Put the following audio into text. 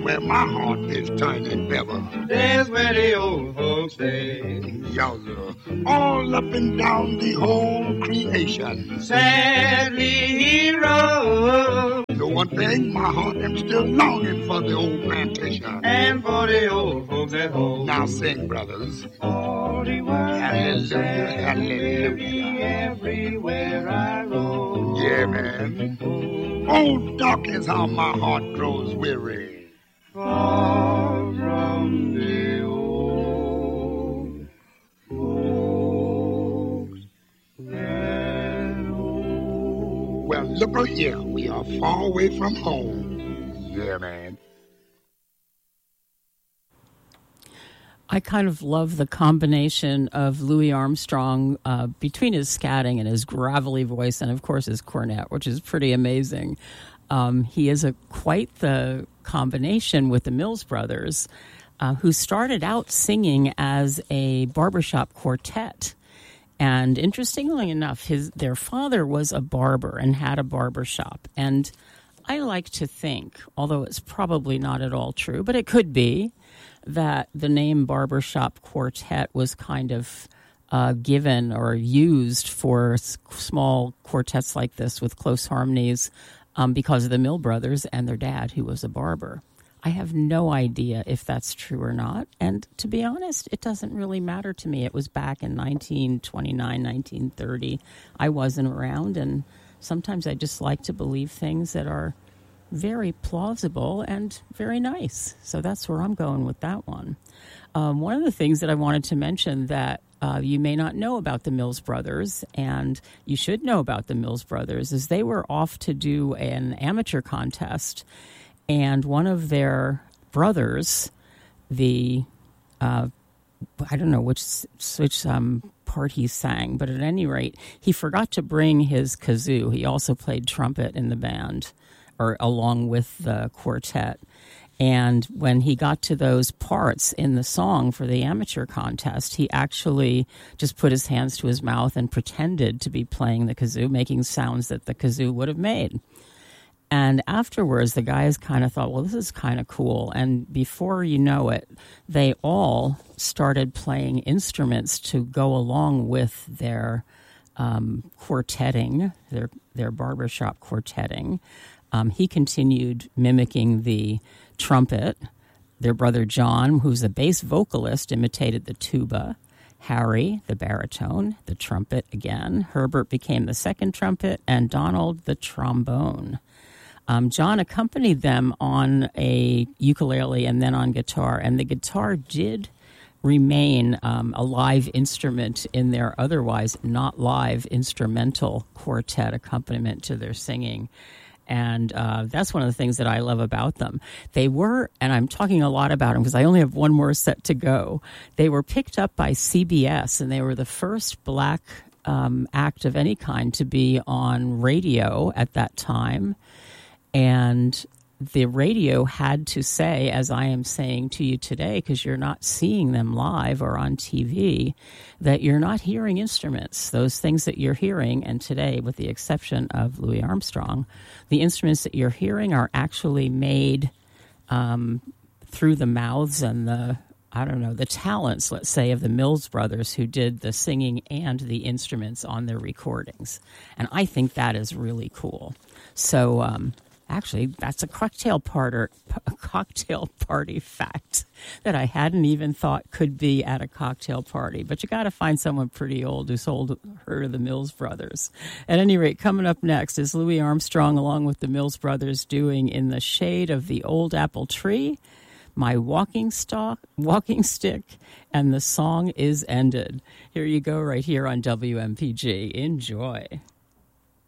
where my heart is turning ever. There's where the old folks stay. Yowza, all up and down the whole creation. Sadly he rose. Know one thing, my heart am still longing for the old plantation. And for the old folks at home. Now sing, brothers. All the world Hallelujah, hallelujah. Everywhere I roam. Yeah, man. Oh, dark is how my heart grows weary. Far from the old folks at home. Well, look here, we are far away from home. Yeah, man. I kind of love the combination of Louis Armstrong between his scatting and his gravelly voice and, of course, his cornet, which is pretty amazing. He is quite the combination with the Mills Brothers, who started out singing as a barbershop quartet. And interestingly enough, their father was a barber and had a barbershop. And I like to think, although it's probably not at all true, but it could be, that the name Barbershop Quartet was kind of given or used for small quartets like this with close harmonies because of the Mill Brothers and their dad, who was a barber. I have no idea if that's true or not. And to be honest, it doesn't really matter to me. It was back in 1929, 1930. I wasn't around, and sometimes I just like to believe things that are very plausible and very nice. So that's where I'm going with that one. One of the things that I wanted to mention that you may not know about the Mills Brothers, and you should know about the Mills Brothers, is they were off to do an amateur contest, and one of their brothers, I don't know which part he sang, but at any rate, he forgot to bring his kazoo. He also played trumpet in the band, or along with the quartet. And when he got to those parts in the song for the amateur contest, he actually just put his hands to his mouth and pretended to be playing the kazoo, making sounds that the kazoo would have made. And afterwards, the guys kind of thought, well, this is kind of cool. And before you know it, they all started playing instruments to go along with their quartetting, their barbershop quartetting. He continued mimicking the trumpet. Their brother John, who's a bass vocalist, imitated the tuba. Harry, the baritone, the trumpet again. Herbert became the second trumpet, and Donald, the trombone. John accompanied them on a ukulele and then on guitar, and the guitar did remain a live instrument in their otherwise not live instrumental quartet accompaniment to their singing. And that's one of the things that I love about them. They were, and I'm talking a lot about them because I only have one more set to go, they were picked up by CBS, and they were the first black act of any kind to be on radio at that time. And the radio had to say, as I am saying to you today, because you're not seeing them live or on TV, that you're not hearing instruments. Those things that you're hearing, and today, with the exception of Louis Armstrong, the instruments that you're hearing are actually made through the mouths and the talents, let's say, of the Mills Brothers, who did the singing and the instruments on their recordings. And I think that is really cool. So, actually, that's a cocktail party fact that I hadn't even thought could be at a cocktail party. But you got to find someone pretty old who's heard of the Mills Brothers. At any rate, coming up next is Louis Armstrong along with the Mills Brothers doing "In the Shade of the Old Apple Tree," "My Walking Stick," and "The Song Is Ended." Here you go right here on WMPG. Enjoy.